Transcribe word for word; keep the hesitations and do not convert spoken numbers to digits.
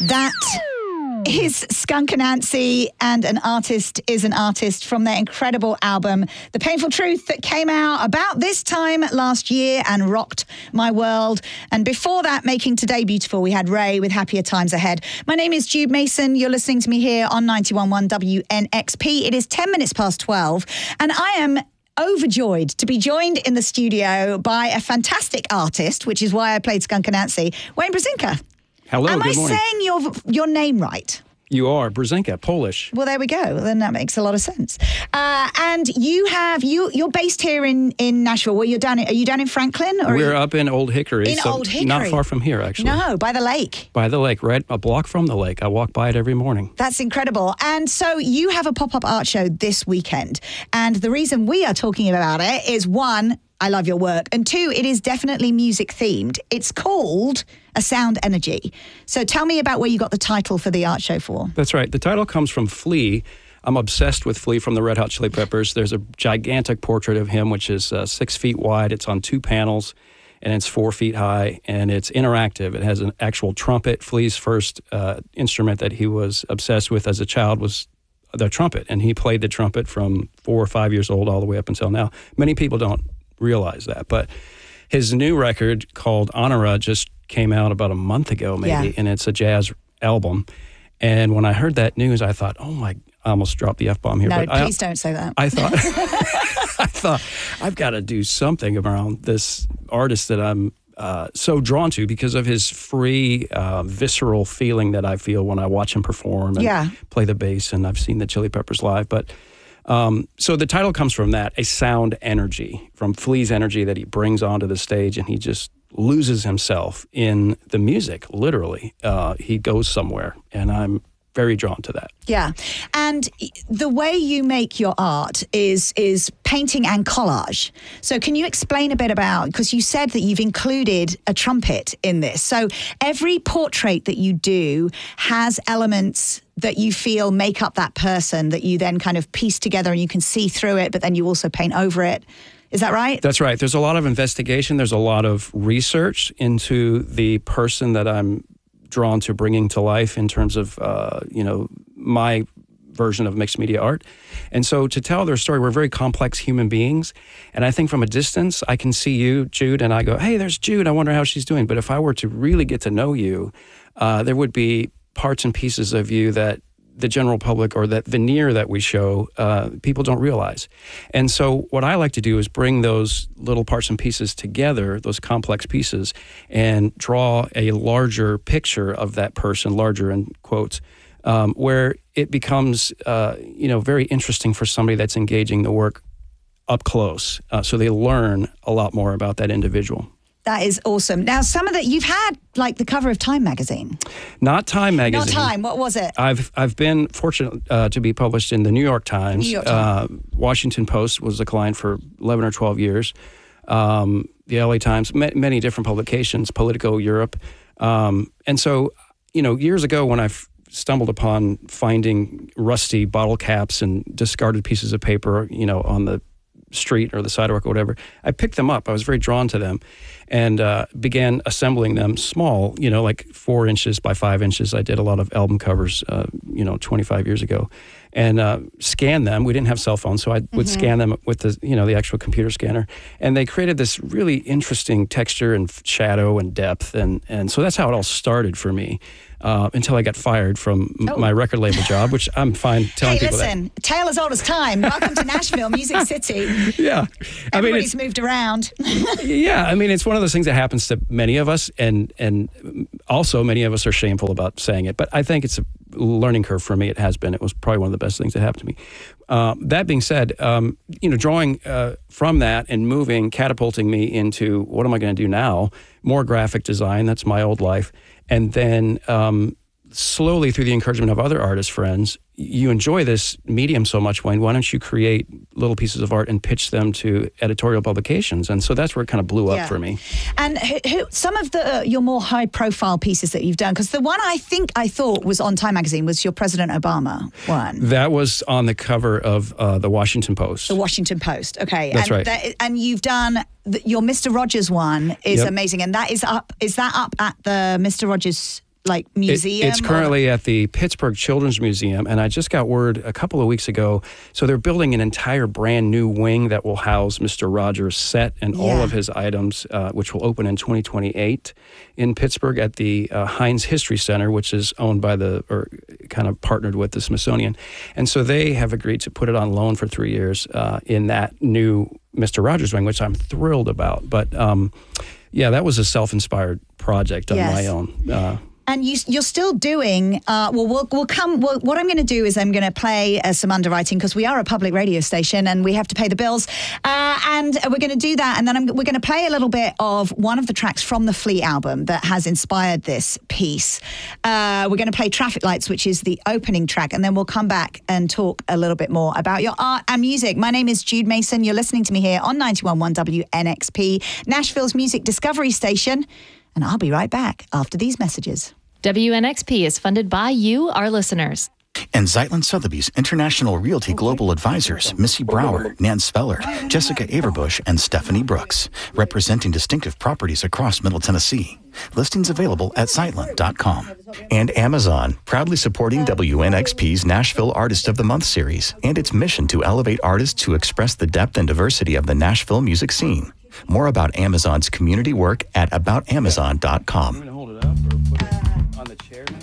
That is Skunk Anansie, and an artist is an artist from their incredible album, The Painful Truth, that came out about this time last year and rocked my world. And before that, Making Today Beautiful, we had Ray with Happier Times Ahead. My name is Jude Mason. You're listening to me here on ninety-one point one W N X P. It is ten minutes past twelve, and I am overjoyed to be joined in the studio by a fantastic artist, which is why I played Skunk Anansie, Wayne Brzezinka. Hello, Am good I morning. saying your your name right? You are Brzezinka, Polish. Well, there we go. Then that makes a lot of sense. Uh, and you have you you're based here in, in Nashville. Well, you're down. In, are you down in Franklin? Or We're you, up in Old Hickory, in so Old Hickory, not far from here, actually. No, by the lake. By the lake, right a block from the lake. I walk by it every morning. That's incredible. And so you have a pop-up art show this weekend. And the reason we are talking about it is, one, I love your work. And two, it is definitely music themed. It's called A Sound Energy. So tell me about where you got the title for the art show for. That's right. The title comes from Flea. I'm obsessed with Flea from the Red Hot Chili Peppers. There's a gigantic portrait of him, which is uh, six feet wide. It's on two panels, and it's four feet high, and it's interactive. It has an actual trumpet. Flea's first uh, instrument that he was obsessed with as a child was the trumpet, and he played the trumpet from four or five years old all the way up until now. Many people don't realize that, but his new record called Honora just came out about a month ago, maybe, yeah. and it's a jazz album. And when I heard that news, I thought, oh my, I almost dropped the F-bomb here. No, but please I, don't say that. I thought, I thought, I've got to do something around this artist that I'm uh, so drawn to because of his free, uh, visceral feeling that I feel when I watch him perform and yeah. play the bass. And I've seen the Chili Peppers live, but Um, so the title comes from that, a sound energy, from Flea's energy that he brings onto the stage, and he just loses himself in the music, literally. Uh, he goes somewhere, and I'm very drawn to that. Yeah. And the way you make your art is is painting and collage. So can you explain a bit about, because you said that you've included a trumpet in this. So every portrait that you do has elements that you feel make up that person that you then kind of piece together and you can see through it, but then you also paint over it. Is that right? That's right. There's a lot of investigation. There's a lot of research into the person that I'm drawn to bringing to life in terms of, uh, you know, my version of mixed media art. And so to tell their story, we're very complex human beings. And I think from a distance, I can see you, Jude, and I go, hey, there's Jude. I wonder how she's doing. But if I were to really get to know you, uh, there would be parts and pieces of you that the general public, or that veneer that we show, uh, people don't realize. And so what I like to do is bring those little parts and pieces together, those complex pieces, and draw a larger picture of that person, larger in quotes, um, where it becomes, uh, you know, very interesting for somebody that's engaging the work up close. Uh, so they learn a lot more about that individual. That is awesome. Now, some of that, you've had like the cover of Time magazine. Not Time magazine. Not Time. What was it? I've I've been fortunate uh, to be published in the New York Times. New York Times. Uh, Washington Post was a client for eleven or twelve years. Um, the L A Times, ma- many different publications, Politico Europe. Um, and so, you know, years ago when I f- stumbled upon finding rusty bottle caps and discarded pieces of paper, you know, on the street or the sidewalk or whatever, I picked them up. I was very drawn to them and uh, began assembling them small, you know, like four inches by five inches. I did a lot of album covers, uh, you know, twenty-five years ago, and uh, scanned them. We didn't have cell phones, so I would mm-hmm. scan them with the, you know, the actual computer scanner. And they created this really interesting texture and shadow and depth. And, and so that's how it all started for me. Uh, until I got fired from m- oh. my record label job, which I'm fine telling hey, people that. Hey, listen, tale as old as time. Welcome to Nashville, Music City. Yeah. I Everybody's mean, moved around. Yeah, I mean, it's one of those things that happens to many of us, and and also many of us are shameful about saying it. But I think it's a learning curve for me. It has been. It was probably one of the best things that happened to me. Uh, that being said, um, you know, drawing uh, from that and moving, catapulting me into what am I going to do now? More graphic design. That's my old life. And then um, slowly through the encouragement of other artist friends, you enjoy this medium so much, Wayne, why don't you create little pieces of art and pitch them to editorial publications? And so that's where it kind of blew up yeah. for me. And who, who, some of the uh, your more high-profile pieces that you've done, because the one I think I thought was on Time magazine was your President Obama one. That was on the cover of uh, the Washington Post. The Washington Post, okay. That's and right. That, and you've done, the, your Mister Rogers one is Yep. amazing, and that is up, is that up at the Mister Rogers like museum? It, it's currently at the Pittsburgh Children's Museum, and I just got word a couple of weeks ago. So they're building an entire brand new wing that will house Mister Rogers' set and Yeah. all of his items, uh, which will open in twenty twenty-eight in Pittsburgh at the uh, Heinz History Center, which is owned by the, or kind of partnered with the Smithsonian. And so they have agreed to put it on loan for three years uh, in that new Mister Rogers wing, which I'm thrilled about. But um, yeah, that was a self-inspired project on Yes. my own. Uh, And you, you're still doing, uh, well, we'll, we'll come, well, what I'm going to do is I'm going to play uh, some underwriting because we are a public radio station and we have to pay the bills. Uh, and we're going to do that. And then I'm, we're going to play a little bit of one of the tracks from the Flea album that has inspired this piece. Uh, we're going to play Traffic Lights, which is the opening track. And then we'll come back and talk a little bit more about your art and music. My name is Jude Mason. You're listening to me here on ninety-one point one W N X P, Nashville's music discovery station. And I'll be right back after these messages. W N X P is funded by you, our listeners. And Zeitlin Sotheby's International Realty Global Advisors, Missy Brower, Nan Speller, Jessica Averbush, and Stephanie Brooks, representing distinctive properties across Middle Tennessee. Listings available at zeitlin dot com. And Amazon, proudly supporting W N X P's Nashville Artist of the Month series and its mission to elevate artists who express the depth and diversity of the Nashville music scene. More about Amazon's community work at about amazon dot com. I'm going to hold it up or put it on the chair now.